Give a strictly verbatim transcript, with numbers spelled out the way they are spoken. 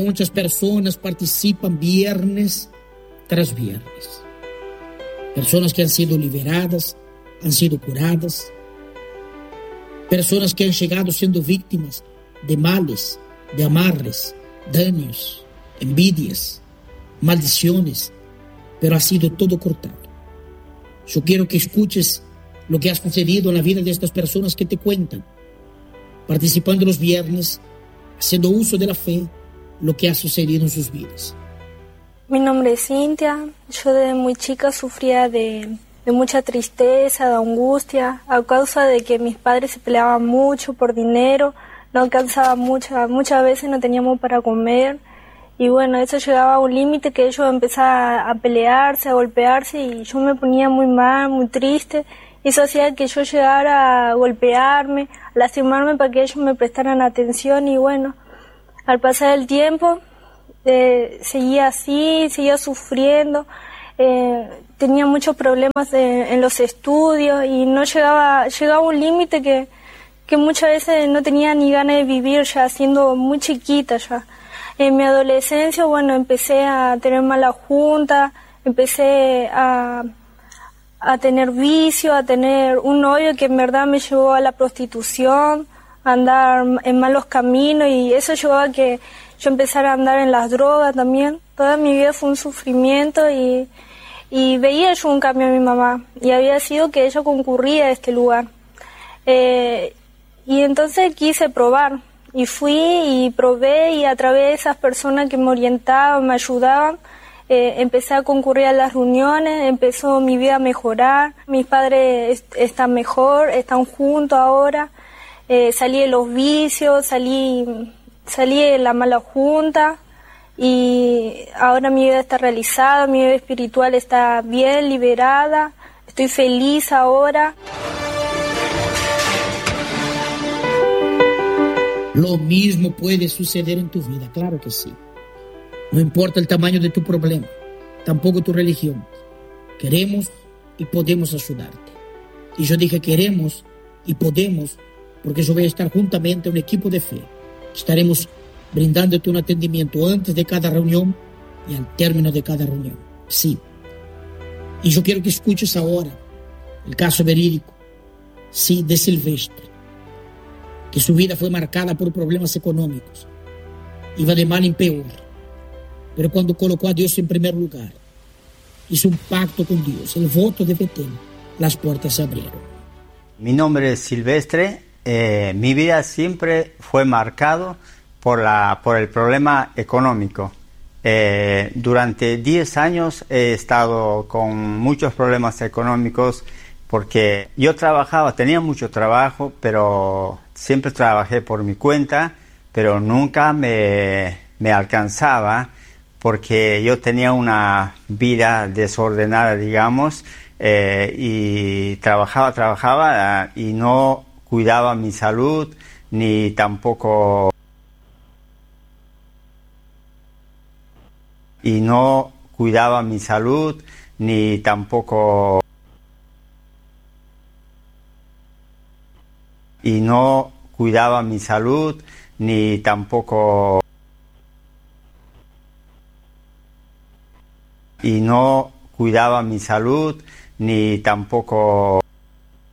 muchas personas participan viernes tras viernes. Personas que han sido liberadas, han sido curadas. Personas que han llegado siendo víctimas de males, de amarres, daños, envidias, maldiciones, pero ha sido todo cortado. Yo quiero que escuches lo que ha sucedido en la vida de estas personas que te cuentan, participando los viernes, haciendo uso de la fe, lo que ha sucedido en sus vidas. Mi nombre es Cintia. Yo desde muy chica sufría de, de mucha tristeza, de angustia, a causa de que mis padres se peleaban mucho por dinero, no alcanzaba mucho, muchas veces no teníamos para comer. Y bueno, eso llegaba a un límite que ellos empezaban a pelearse, a golpearse, y yo me ponía muy mal, muy triste. Eso hacía que yo llegara a golpearme, a lastimarme para que ellos me prestaran atención. Y bueno, al pasar el tiempo, eh, seguía así, seguía sufriendo. Eh, tenía muchos problemas de, en los estudios y no llegaba, llegaba a un límite que, que muchas veces no tenía ni ganas de vivir, ya siendo muy chiquita ya. En mi adolescencia, bueno, empecé a tener mala junta, empecé a, a tener vicio, a tener un novio que en verdad me llevó a la prostitución, a andar en malos caminos, y eso llevó a que yo empezara a andar en las drogas también. Toda mi vida fue un sufrimiento y, y veía yo un cambio en mi mamá, y había sido que ella concurría a este lugar. Eh, y entonces quise probar. Y fui y probé, y a través de esas personas que me orientaban, me ayudaban, eh, empecé a concurrir a las reuniones, empezó mi vida a mejorar. Mis padres est- están mejor, están juntos ahora. Eh, salí de los vicios, salí, salí de la mala junta, y ahora mi vida está realizada, mi vida espiritual está bien, liberada, estoy feliz ahora. Lo mismo puede suceder en tu vida, claro que sí. No importa el tamaño de tu problema, tampoco tu religión. Queremos y podemos ayudarte. Y yo dije queremos y podemos porque yo voy a estar juntamente un equipo de fe. Estaremos brindándote un atendimiento antes de cada reunión y al término de cada reunión. Sí. Y yo quiero que escuches ahora el caso verídico, sí, de Silvestre, que su vida fue marcada por problemas económicos. Iba de mal en peor. Pero cuando colocó a Dios en primer lugar, hizo un pacto con Dios, el voto de Betel, las puertas se abrieron. Mi nombre es Silvestre. Eh, mi vida siempre fue marcado por, la, por el problema económico. Eh, durante diez años he estado con muchos problemas económicos porque yo trabajaba, tenía mucho trabajo, pero siempre trabajé por mi cuenta, pero nunca me, me alcanzaba porque yo tenía una vida desordenada, digamos, eh, y trabajaba, trabajaba y no cuidaba mi salud, ni tampoco, y no cuidaba mi salud, ni tampoco, y no cuidaba mi salud, ni tampoco, y no cuidaba mi salud, ni tampoco